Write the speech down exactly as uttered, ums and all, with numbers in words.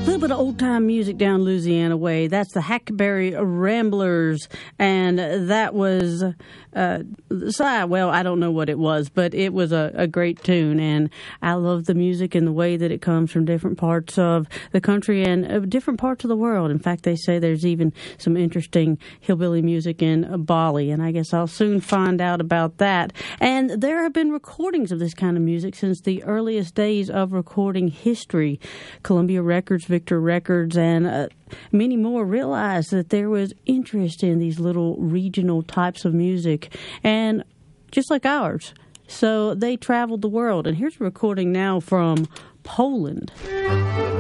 little bit of old-time music down Louisiana way. That's the Hackberry Ramblers, and that was, uh, well, I don't know what it was, but it was a, a great tune, and I love the music and the way that it comes from different parts of the country and uh, different parts of the world. In fact, they say there's even some interesting hillbilly music in Bali, and I guess I'll soon find out about that. And there have been recordings of this kind of music since the earliest days of recording history. Columbia Records, Victor Records, and uh, many more realized that there was interest in these little regional types of music, and just like ours. So they traveled the world. And here's a recording now from Poland.